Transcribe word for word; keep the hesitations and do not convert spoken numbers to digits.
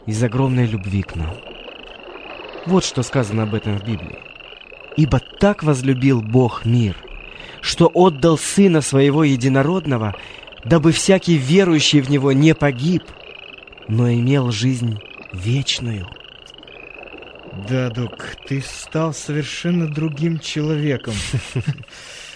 из огромной любви к нам. Вот что сказано об этом в Библии. «Ибо так возлюбил Бог мир, что отдал Сына Своего Единородного, дабы всякий верующий в Него не погиб, но имел жизнь вечную». Да, док, ты стал совершенно другим человеком.